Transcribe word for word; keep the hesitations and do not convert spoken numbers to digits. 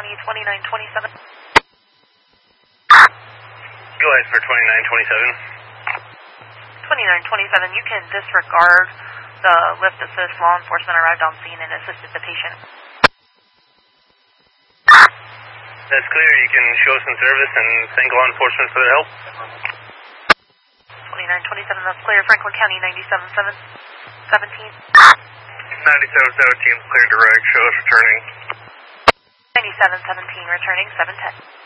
County, twenty-nine twenty-seven. Go ahead for twenty-nine twenty-seven. twenty-nine twenty-seven, you can disregard the lift assist. Law enforcement arrived on scene and assisted the patient. That's clear. You can show some service and thank law enforcement for their help. twenty-nine twenty-seven, that's clear. Franklin County, ninety-seven seventeen. ninety-seven seventeen, clear direct. Show us returning. ninety-seven seventeen, returning seven ten.